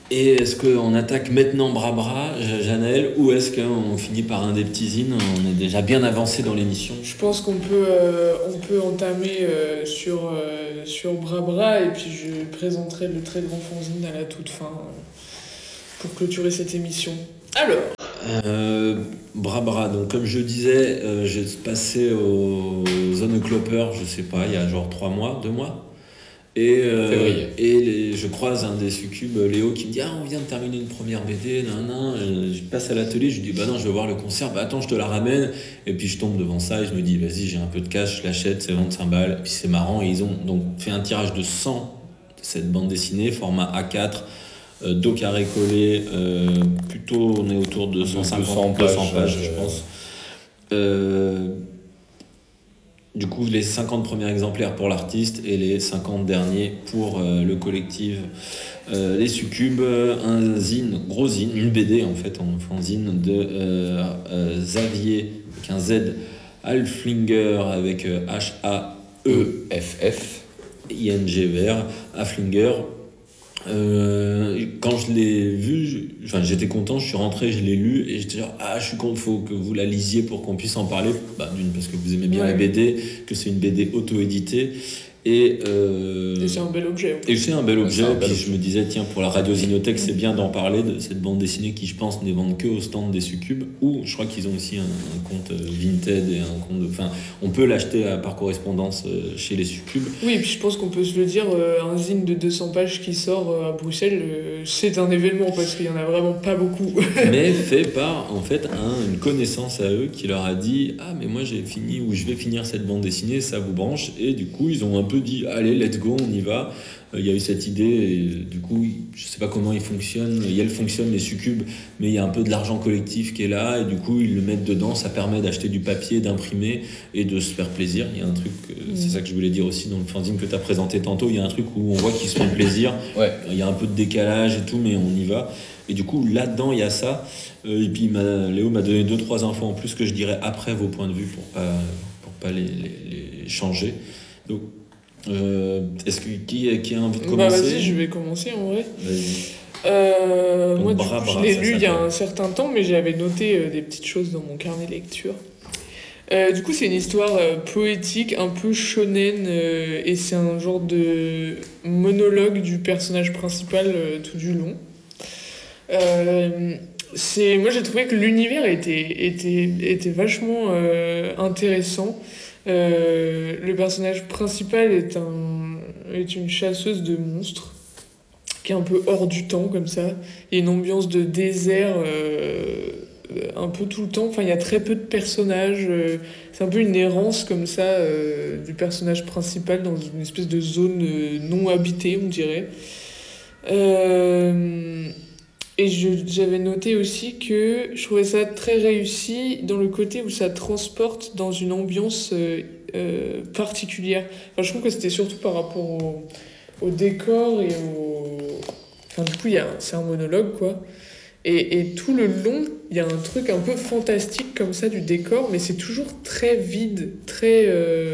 Et est-ce qu'on attaque maintenant Bras, Janelle, ou est-ce qu'on finit par un des petits zines? On est déjà bien avancé dans l'émission. Je pense on peut entamer sur Bra et puis je présenterai le très grand fanzine à la toute fin pour clôturer cette émission. Alors, Bras, donc comme je disais, j'ai passé au Zone Clopper, je sais pas, il y a genre 3 mois, 2 mois. Et je croise un des succubes, Léo, qui me dit: ah, on vient de terminer une première BD, je passe à l'atelier, je lui dis: bah non, je vais voir le concert, bah attends, je te la ramène. Et puis je tombe devant ça et je me dis: vas-y, j'ai un peu de cash, je l'achète, c'est 25 balles. Et puis c'est marrant, et ils ont donc fait un tirage de 100 de cette bande dessinée, format A4, dos carré collé, plutôt on est autour de 150, 200 pages, je pense. Du coup, les 50 premiers exemplaires pour l'artiste et les 50 derniers pour le collectif Les Succubes. Un zine, gros zine, une BD en fait, en fanzine de Xavier, avec un Z, Halflinger, avec H-A-E-F-F-I-N-G-V-R, Halflinger. Quand je l'ai vu, j'étais content, je suis rentré, je l'ai lu et j'étais genre: ah, je suis content, faut que vous la lisiez pour qu'on puisse en parler. Bah, d'une, parce que vous aimez bien la BD, que c'est une BD auto-éditée. Et c'est un bel objet. Et c'est un bel objet. Puis je me disais, tiens, pour la Radio Zinothèque, c'est bien d'en parler de cette bande dessinée qui, je pense, n'est vendue que au stand des Succubes. Ou je crois qu'ils ont aussi un compte Vinted et un compte. Enfin, on peut l'acheter par correspondance chez les Succubes. Oui, et puis je pense qu'on peut se le dire, un zine de 200 pages qui sort à Bruxelles, c'est un événement parce qu'il y en a vraiment pas beaucoup. Mais fait par, en fait, une connaissance à eux qui leur a dit: ah, mais moi j'ai fini, ou je vais finir cette bande dessinée, ça vous branche? Et du coup, ils ont un peu dit: allez, let's go, on y va. Il y a eu cette idée, et du coup, je sais pas comment ils fonctionnent. Elles fonctionnent, les Succubes, mais il y a un peu de l'argent collectif qui est là, et du coup, ils le mettent dedans. Ça permet d'acheter du papier, d'imprimer et de se faire plaisir. Il y a un truc, c'est ça que je voulais dire aussi dans le fanzine que tu as présenté tantôt. Il y a un truc où on voit qu'ils se font plaisir. Ouais. Il y a un peu de décalage et tout, mais on y va. Et du coup, là-dedans, il y a ça. Et puis, Léo m'a donné 2-3 infos en plus que je dirais après vos points de vue pour pas les changer. Donc, est-ce que qui a envie de commencer? Vas-y, je vais commencer en vrai. Vas-y. Moi, du coup, je l'ai lu il y a un certain temps, mais j'avais noté des petites choses dans mon carnet lecture. Du coup, c'est une histoire poétique, un peu shonen, et c'est un genre de monologue du personnage principal tout du long. Moi, j'ai trouvé que l'univers était vachement intéressant. Le personnage principal est une chasseuse de monstres qui est un peu hors du temps comme ça. Il y a une ambiance de désert un peu tout le temps. Enfin, il y a très peu de personnages. C'est un peu une errance comme ça du personnage principal dans une espèce de zone non habitée, on dirait. Et j'avais noté aussi que je trouvais ça très réussi dans le côté où ça transporte dans une ambiance particulière. Enfin, je trouve que c'était surtout par rapport au décor et au... Enfin, du coup, c'est un monologue, quoi. Et tout le long, il y a un truc un peu fantastique comme ça du décor, mais c'est toujours très vide, très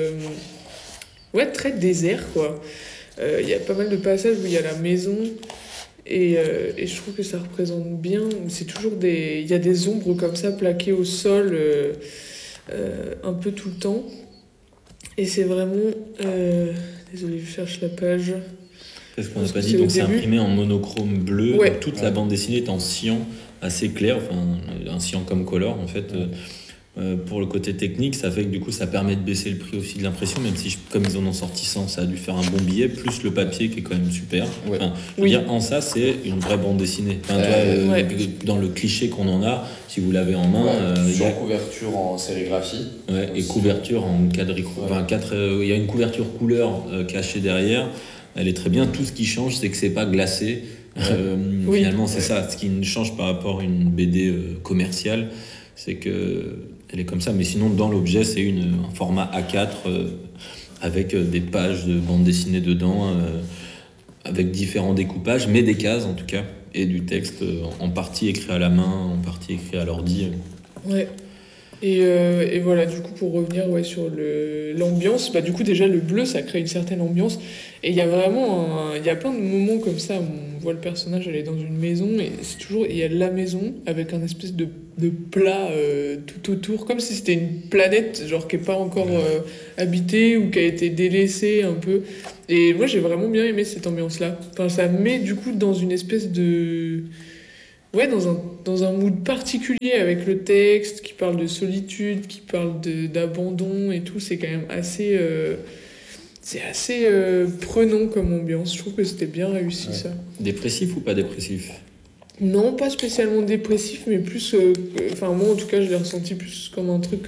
désert, quoi. Il y a pas mal de passages où il y a la maison... Et je trouve que ça représente bien. C'est toujours il y a des ombres comme ça plaquées au sol un peu tout le temps. Et c'est vraiment... désolé, je cherche la page. Parce qu'on n'a pas dit, donc c'est imprimé en monochrome bleu. Ouais. Toute la bande dessinée est en cyan assez clair, enfin un cyan comme color en fait. Pour le côté technique, ça fait que du coup ça permet de baisser le prix aussi de l'impression, même si comme ils en ont sorti 100, ça a dû faire un bon billet, plus le papier qui est quand même super. Ouais. Enfin, je veux dire, en ça c'est une vraie bande dessinée. Enfin, dans le cliché qu'on en a, si vous l'avez en main, couverture en sérigraphie. Ouais, et couverture en quadrichrome. Enfin, il y a une couverture couleur cachée derrière. Elle est très bien. Tout ce qui change, c'est que c'est pas glacé. Finalement, c'est ça. Ce qui change par rapport à une BD commerciale, c'est que elle est comme ça, mais sinon dans l'objet c'est un format A4 avec des pages de bande dessinée dedans, avec différents découpages, mais des cases en tout cas, et du texte en partie écrit à la main, en partie écrit à l'ordi. Ouais. Et voilà, du coup, pour revenir sur l'ambiance, du coup, déjà, le bleu, ça crée une certaine ambiance. Et il y a vraiment il y a plein de moments comme ça où on voit le personnage aller dans une maison, et c'est toujours, il y a la maison avec un espèce de plat tout autour, comme si c'était une planète, genre, qui n'est pas encore habitée ou qui a été délaissée un peu. Et moi, j'ai vraiment bien aimé cette ambiance-là. Enfin, ça met, du coup, dans une espèce de... Ouais, dans un mood particulier avec le texte qui parle de solitude, qui parle d'abandon et tout. C'est quand même assez, c'est assez prenant comme ambiance. Je trouve que c'était bien réussi, Ouais. ça. Dépressif ou pas dépressif? Non, pas spécialement dépressif, mais plus... Enfin, moi, en tout cas, je l'ai ressenti plus comme un truc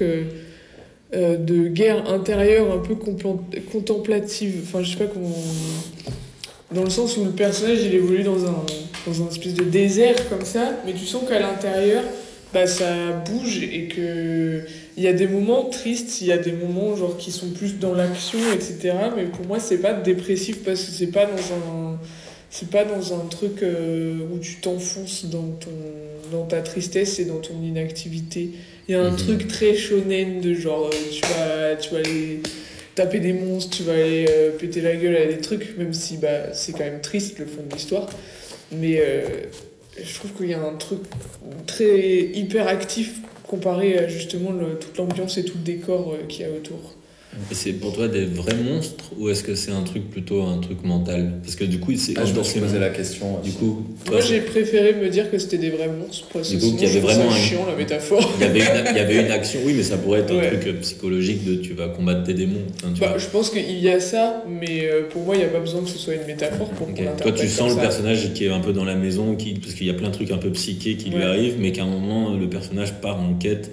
de guerre intérieure, un peu contemplative. Enfin, je sais pas comment... Dans le sens où le personnage, il évolue dans un espèce de désert comme ça, mais tu sens qu'à l'intérieur, ça bouge et que il y a des moments tristes, il y a des moments genre qui sont plus dans l'action, etc. Mais pour moi, c'est pas dépressif parce que c'est pas dans un truc où tu t'enfonces dans ta tristesse et dans ton inactivité. Il y a un truc très shonen de genre tu vas aller taper des monstres, tu vas aller péter la gueule à des trucs, même si c'est quand même triste le fond de l'histoire. Mais je trouve qu'il y a un truc très hyper actif comparé à justement toute l'ambiance et tout le décor qu'il y a autour. Et c'est pour toi des vrais monstres ou est-ce que c'est un truc mental? Parce que du coup, c'est je me suis posé la question. Du coup, moi j'ai préféré me dire que c'était des vrais monstres parce que sinon, il y avait vraiment chiant la métaphore. Il y avait une action, oui, mais ça pourrait être un truc psychologique de tu vas combattre tes démons. Je pense qu'il y a ça, mais pour moi il n'y a pas besoin que ce soit une métaphore pour qu'on l'interprète. Toi tu sens le personnage qui est un peu dans la maison, parce qu'il y a plein de trucs un peu psychés qui lui arrivent, mais qu'à un moment le personnage part en quête.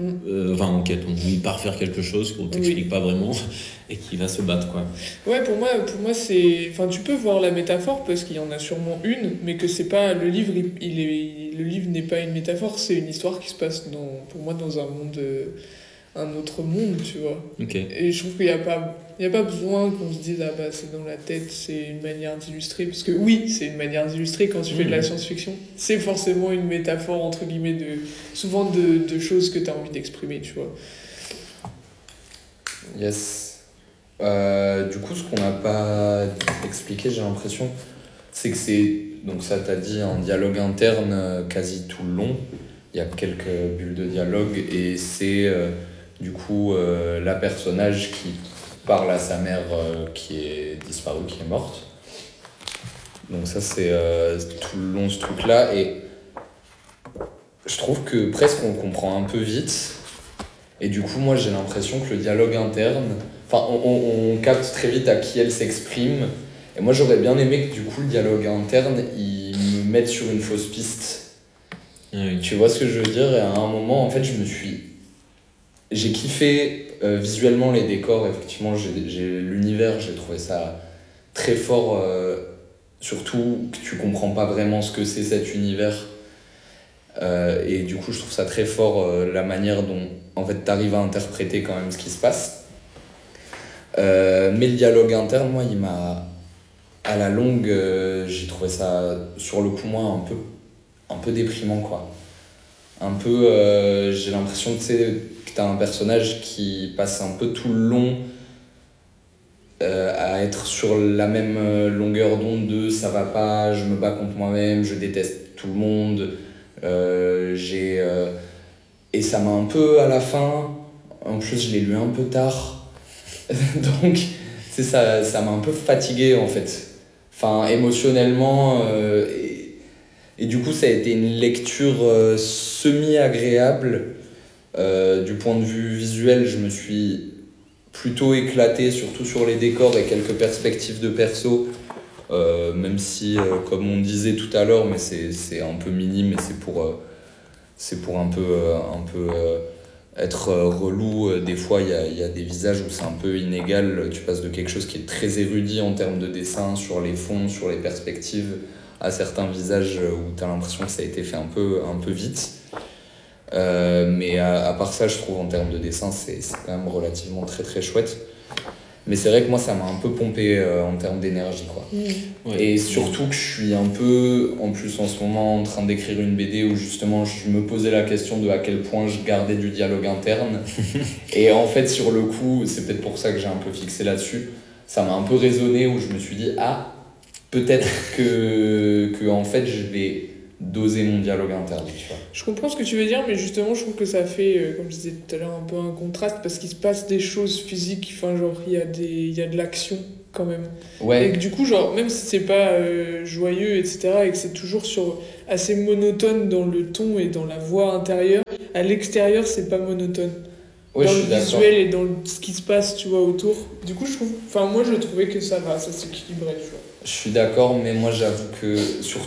Il part faire quelque chose qu'on t'explique pas vraiment et qui va se battre quoi. Ouais, pour moi c'est, enfin tu peux voir la métaphore parce qu'il y en a sûrement une, mais que c'est pas le livre, le livre n'est pas une métaphore, c'est une histoire qui se passe pour moi dans un autre monde, tu vois. Okay. Et je trouve qu'il y a pas besoin qu'on se dise c'est dans la tête, c'est une manière d'illustrer, parce que oui, c'est une manière d'illustrer quand tu fais de la science-fiction. C'est forcément une métaphore entre guillemets souvent de choses que tu as envie d'exprimer, tu vois. Yes. Du coup, ce qu'on n'a pas expliqué, j'ai l'impression, c'est que c'est, donc ça t'a dit, un dialogue interne quasi tout le long. Il y a quelques bulles de dialogue et c'est du coup la personnage qui parle à sa mère qui est disparue, qui est morte. Donc ça c'est tout le long ce truc-là et je trouve que presque on comprend un peu vite et du coup moi j'ai l'impression que le dialogue interne, enfin on capte très vite à qui elle s'exprime et moi j'aurais bien aimé que du coup le dialogue interne il me mette sur une fausse piste. Oui. Tu vois ce que je veux dire? Et à un moment, en fait, j'ai kiffé visuellement les décors, effectivement, l'univers, j'ai trouvé ça très fort, surtout que tu comprends pas vraiment ce que c'est cet univers. Et du coup, je trouve ça très fort, la manière dont, en fait, t'arrives à interpréter quand même ce qui se passe. Mais le dialogue interne, moi, à la longue, j'ai trouvé ça, sur le coup, moi, un peu déprimant quoi. Un peu j'ai l'impression que t'as un personnage qui passe un peu tout le long à être sur la même longueur d'onde de ça va pas, je me bats contre moi-même, je déteste tout le monde, et ça m'a un peu à la fin, en plus je l'ai lu un peu tard donc c'est ça m'a un peu fatigué en fait, enfin émotionnellement et du coup, ça a été une lecture semi-agréable. Du point de vue visuel, je me suis plutôt éclaté, surtout sur les décors et quelques perspectives de perso. Même si, comme on disait tout à l'heure, mais c'est un peu minime et c'est pour un peu être relou. Des fois, il y a des visages où c'est un peu inégal. Tu passes de quelque chose qui est très érudit en termes de dessin, sur les fonds, sur les perspectives, à certains visages où tu as l'impression que ça a été fait un peu vite. Mais à part ça, je trouve en termes de dessin, c'est quand même relativement très très chouette. Mais c'est vrai que moi, ça m'a un peu pompé en termes d'énergie, quoi. Ouais. Et surtout que je suis un peu, en plus en ce moment, en train d'écrire une BD où justement je me posais la question de à quel point je gardais du dialogue interne. Et en fait, sur le coup, c'est peut-être pour ça que j'ai un peu fixé là-dessus, ça m'a un peu résonné où je me suis dit, ah, peut-être que en fait, je vais doser mon dialogue interne, tu vois. Je comprends ce que tu veux dire, mais justement, je trouve que ça fait, comme je disais tout à l'heure, un peu un contraste parce qu'il se passe des choses physiques, enfin, genre, il y a de l'action quand même. Et Ouais, que du coup, genre, même si c'est pas joyeux, etc., et que c'est toujours assez monotone dans le ton et dans la voix intérieure, à l'extérieur, c'est pas monotone. ouais, Dans je le suis d'accord. visuel et dans ce qui se passe, tu vois, autour. Du coup, moi, je trouvais que ça va, ça s'équilibrait, tu vois. Je suis d'accord, mais moi j'avoue que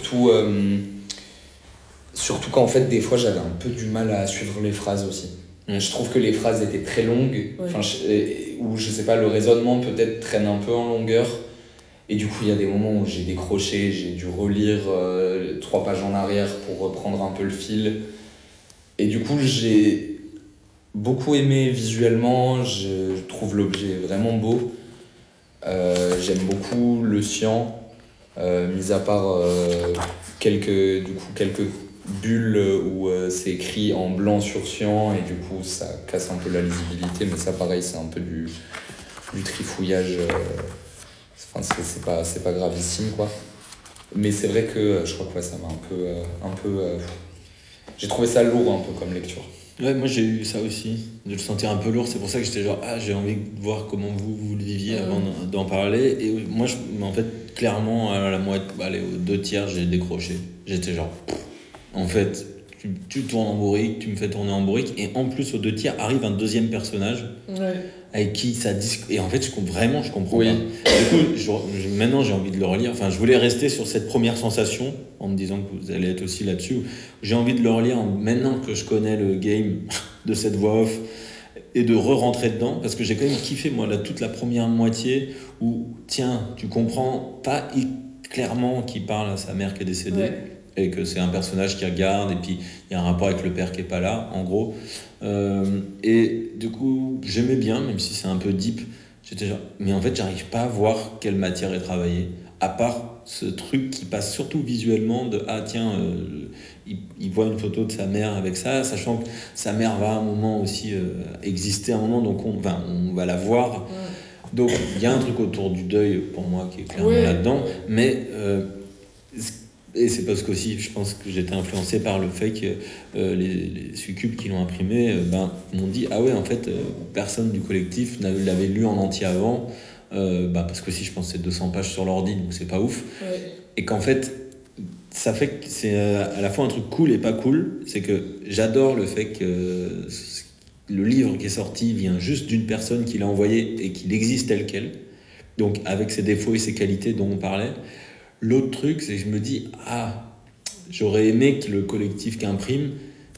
surtout qu'en fait, des fois, j'avais un peu du mal à suivre les phrases aussi. Je trouve que les phrases étaient très longues, enfin, ou je sais pas, le raisonnement peut-être traîne un peu en longueur. Et du coup, il y a des moments où j'ai décroché, j'ai dû relire 3 pages en arrière pour reprendre un peu le fil. Et du coup, j'ai beaucoup aimé visuellement, je trouve l'objet vraiment beau. J'aime beaucoup le cyan, mis à part quelques bulles où c'est écrit en blanc sur cyan et du coup ça casse un peu la lisibilité, mais ça pareil c'est un peu du trifouillage, enfin c'est pas gravissime quoi. Mais c'est vrai que je crois que ouais, ça m'a un peu j'ai trouvé ça lourd un peu comme lecture. Ouais, moi j'ai eu ça aussi, de le sentir un peu lourd. C'est pour ça que j'étais genre, ah, j'ai envie de voir comment vous le viviez avant d'en parler. Et moi, en fait, clairement, à la moitié, allez, aux 2 tiers, j'ai décroché. J'étais genre, en fait, tu tournes en bourrique, tu me fais tourner en bourrique. Et en plus, aux 2 tiers, arrive un deuxième personnage Ouais. avec qui ça discute. Et en fait, je comprends Oui. pas. Du coup, maintenant, j'ai envie de le relire. Enfin, je voulais rester sur cette première sensation en me disant que vous allez être aussi là-dessus. J'ai envie de le relire maintenant que je connais le game de cette voix off et de re-rentrer dedans parce que j'ai quand même kiffé, moi, toute la première moitié où, tiens, tu comprends pas clairement qu'il parle à sa mère qui est décédée. Ouais. Et que c'est un personnage qui regarde, et puis il y a un rapport avec le père qui est pas là, en gros. Et du coup, j'aimais bien, même si c'est un peu deep. J'étais genre, mais en fait, j'arrive pas à voir quelle matière est travaillée, à part ce truc qui passe surtout visuellement de ah tiens, il voit une photo de sa mère avec ça, sachant que sa mère va à un moment aussi exister à un moment, donc on va la voir. Ouais. Donc il y a un truc autour du deuil pour moi qui est clairement là-dedans, mais et c'est parce qu'aussi je pense que j'étais influencé par le fait que les succubes qui l'ont imprimé m'ont dit ah ouais en fait personne du collectif l'avait lu en entier avant, parce qu'aussi je pense que c'est 200 pages sur l'ordi donc c'est pas ouf, et qu'en fait ça fait que c'est à la fois un truc cool et pas cool. C'est que j'adore le fait que le livre qui est sorti vient juste d'une personne qui l'a envoyé et qu'il existe tel quel, donc avec ses défauts et ses qualités dont on parlait. L'autre truc, c'est que je me dis, j'aurais aimé que le collectif qui imprime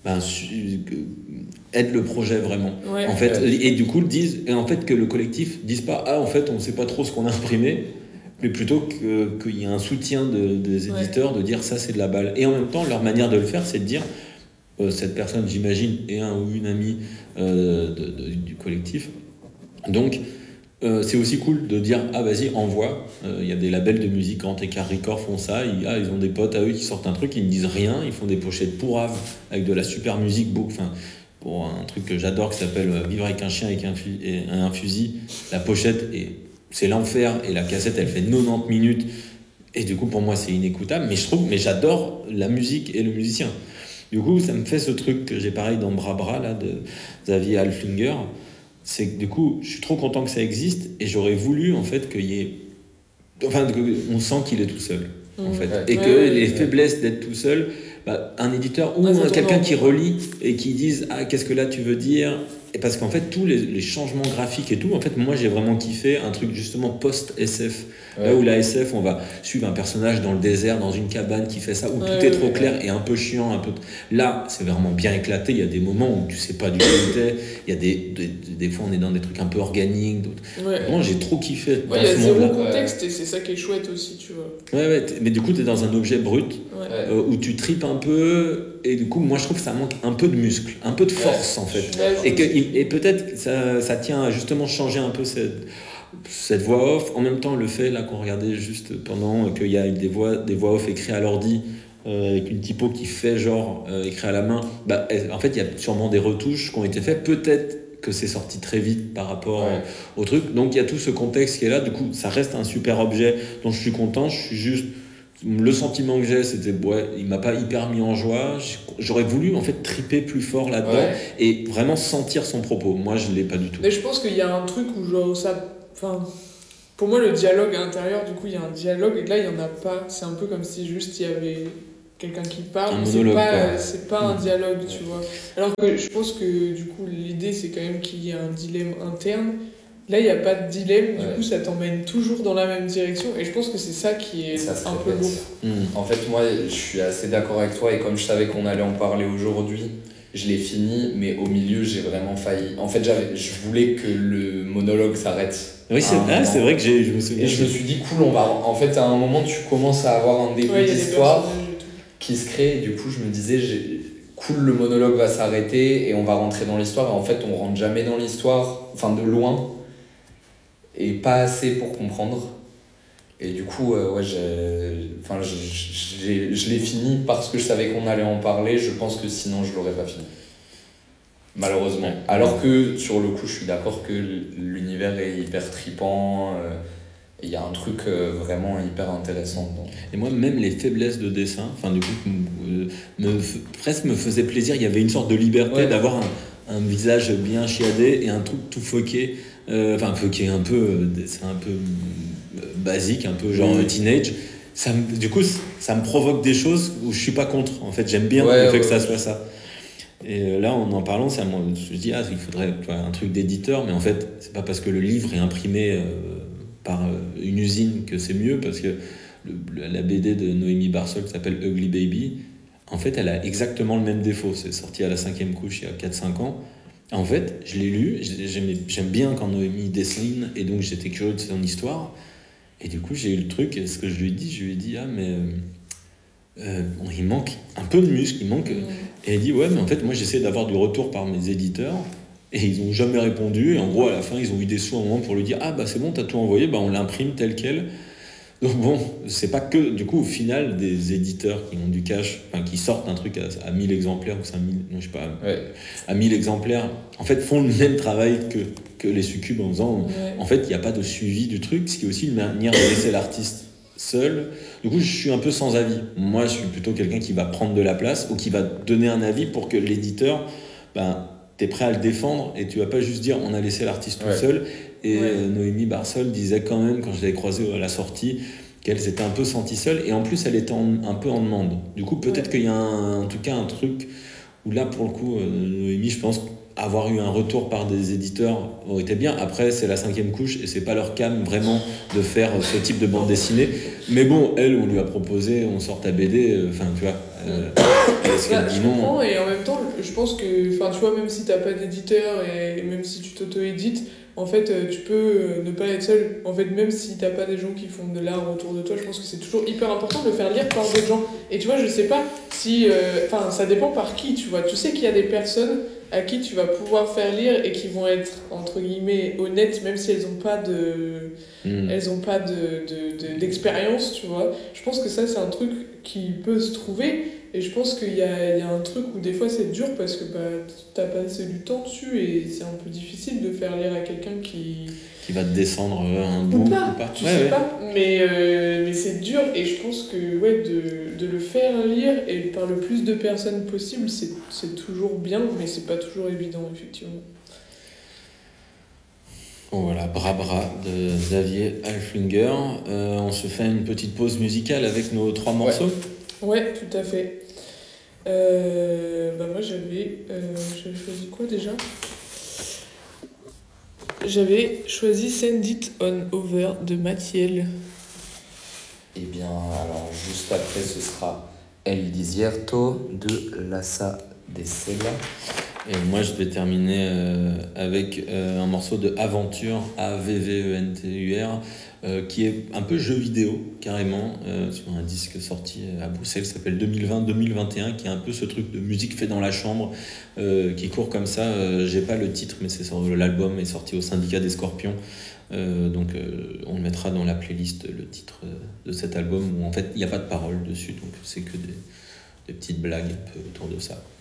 aide le projet vraiment. Ouais. En fait, et du coup, et en fait que le collectif dise pas, en fait, on ne sait pas trop ce qu'on a imprimé, mais plutôt qu'il y ait un soutien des éditeurs de dire ça, c'est de la balle. Et en même temps, leur manière de le faire, c'est de dire, cette personne, j'imagine, est un ou une amie du collectif. Donc, c'est aussi cool de dire vas-y envoie, y a des labels de musique, Grand Écart Records font ça, ils ont des potes à eux qui sortent un truc, ils ne disent rien, ils font des pochettes pourraves avec de la super musique, pour un truc que j'adore qui s'appelle Vivre avec un chien et un fusil, la pochette c'est l'enfer et la cassette elle fait 90 minutes et du coup pour moi c'est inécoutable, mais j'adore la musique et le musicien. Du coup ça me fait ce truc que j'ai pareil dans Bra là de Xavier Halflinger. C'est que du coup, je suis trop content que ça existe et j'aurais voulu en fait qu'il y ait. Enfin, on sent qu'il est tout seul en fait. Et que les faiblesses d'être tout seul, un éditeur ou quelqu'un qui relit et qui dise qu'est-ce que là tu veux dire. Et parce qu'en fait, tous les changements graphiques et tout, en fait, moi j'ai vraiment kiffé un truc justement post-SF. Là où la SF, on va suivre un personnage dans le désert, dans une cabane qui fait ça, où tout est trop clair et un peu chiant. Là, c'est vraiment bien éclaté. Il y a des moments où tu sais pas du tout où t'es. Il y a des fois, on est dans des trucs un peu organiques. Vraiment, j'ai trop kiffé. Il y a zéro contexte et c'est ça qui est chouette aussi, tu vois. Mais du coup, t'es dans un objet brut où tu tripes un peu. Et du coup, moi, je trouve que ça manque un peu de muscle, un peu de force, en fait. Et peut-être que ça tient à justement changer un peu cette voix off, en même temps le fait là qu'on regardait juste pendant qu'il y a des voix off écrites à l'ordi avec une typo qui fait genre écrit à la main, en fait il y a sûrement des retouches qui ont été faites, peut-être que c'est sorti très vite par rapport au truc, donc il y a tout ce contexte qui est là, du coup ça reste un super objet dont je suis content, je suis juste... Le sentiment que j'ai, c'était il m'a pas hyper mis en joie. J'aurais voulu en fait triper plus fort là-dedans et vraiment sentir son propos. Moi, je l'ai pas du tout. Mais je pense qu'il y a un truc où genre ça, enfin, pour moi le dialogue à l'intérieur, du coup il y a un dialogue et là il y en a pas. C'est un peu comme si juste il y avait quelqu'un qui parle. Un monologue, c'est pas un dialogue, tu vois. Alors que je pense que du coup l'idée c'est quand même qu'il y ait un dilemme interne. Là, il n'y a pas de dilemme, du coup, ça t'emmène toujours dans la même direction, et je pense que c'est ça qui est un peu lourd. En fait, moi, je suis assez d'accord avec toi, et comme je savais qu'on allait en parler aujourd'hui, je l'ai fini, mais au milieu, j'ai vraiment failli. En fait, je voulais que le monologue s'arrête. Oui, c'est vrai que je me souviens. Et je me suis dit, cool, on va. En fait, à un moment, tu commences à avoir un début d'histoire qui se crée, et du coup, je me disais, cool, le monologue va s'arrêter, et on va rentrer dans l'histoire, et en fait, on rentre jamais dans l'histoire, enfin, de loin. Et pas assez pour comprendre. Et du coup, je l'ai fini parce que je savais qu'on allait en parler. Je pense que sinon, je l'aurais pas fini. Malheureusement. Alors que, sur le coup, je suis d'accord que l'univers est hyper trippant. Il y a un truc vraiment hyper intéressant dedans. Et moi, même les faiblesses de dessin, du coup, presque me faisaient plaisir. Il y avait une sorte de liberté d'avoir un visage bien chiadé et un truc tout foqué. Qui est un peu, c'est un peu basique, un peu genre teenage. Du coup, ça me provoque des choses où je suis pas contre. En fait, j'aime bien le fait que ça soit ça. Et là, en parlant, je me dis, il faudrait un truc d'éditeur, mais en fait, c'est pas parce que le livre est imprimé par une usine que c'est mieux, parce que la BD de Noémie Barsol qui s'appelle Ugly Baby, en fait, elle a exactement le même défaut. C'est sorti à la 5e couche il y a 4-5 ans. En fait, je l'ai lu, j'aime bien quand Noémie dessine, et donc j'étais curieux de son histoire. Et du coup, j'ai eu le truc, et ce que je lui ai dit, il manque un peu de muscle, il manque... Et elle dit, mais en fait, moi j'essaie d'avoir du retour par mes éditeurs, et ils n'ont jamais répondu, et en gros, à la fin, ils ont eu des sous un moment pour lui dire, c'est bon, t'as tout envoyé, on l'imprime tel quel. Donc bon, c'est pas que, du coup, au final, des éditeurs qui ont du cash, qui sortent un truc à 1000 exemplaires, ou 5000, non, je sais pas, à 1000 exemplaires, en fait, font le même travail que les succubes en faisant, en fait, il n'y a pas de suivi du truc, ce qui est aussi une manière de laisser l'artiste seul. Du coup, je suis un peu sans avis. Moi, je suis plutôt quelqu'un qui va prendre de la place, ou qui va donner un avis pour que l'éditeur, t'es prêt à le défendre, et tu vas pas juste dire, on a laissé l'artiste tout seul. Et Noémie Barsol disait quand même, quand je l'avais croisée à la sortie, qu'elle s'était un peu sentie seule, et en plus elle était un peu en demande. Du coup, peut-être qu'il y a en tout cas un truc où là, pour le coup, Noémie, je pense avoir eu un retour par des éditeurs aurait été bien. Après, c'est la 5e couche, et c'est pas leur cam vraiment de faire ce type de bande dessinée. Mais bon, elle, on lui a proposé, on sort ta BD, tu vois. Je comprends, et en même temps, je pense que, tu vois, même si t'as pas d'éditeur, et même si tu t'auto-édites, en fait, tu peux ne pas être seul. En fait, même si t'as pas des gens qui font de l'art autour de toi, je pense que c'est toujours hyper important de le faire lire par d'autres gens. Et tu vois, je sais pas si... ça dépend par qui, tu vois. Tu sais qu'il y a des personnes à qui tu vas pouvoir faire lire et qui vont être, entre guillemets, honnêtes, même si elles ont pas d'expérience, tu vois. Je pense que ça, c'est un truc qui peut se trouver. Et je pense qu'il y a un truc où des fois c'est dur parce que t'as passé du temps dessus et c'est un peu difficile de faire lire à quelqu'un qui va te descendre un bout ou pas. Tu sais pas, mais c'est dur, et je pense que de le faire lire et par le plus de personnes possible, c'est toujours bien, mais c'est pas toujours évident, effectivement. Bon, voilà, Bra de Xavier Halflinger. On se fait une petite pause musicale avec nos 3 morceaux. Ouais, tout à fait. Moi j'avais choisi quoi déjà ? J'avais choisi Send It On Over de Mathiel. Eh bien, alors juste après, ce sera El Desierto de Lassa de Sela. Et moi, je vais terminer avec un morceau de Aventure, Avventur, qui est un peu jeu vidéo, carrément, sur un disque sorti à Bruxelles, qui s'appelle 2020-2021, qui est un peu ce truc de musique fait dans la chambre, qui court comme ça. J'ai pas le titre, mais l'album est sorti au Syndicat des Scorpions. Donc on le mettra dans la playlist, le titre de cet album, où en fait il n'y a pas de parole dessus, donc c'est que des petites blagues un peu autour de ça.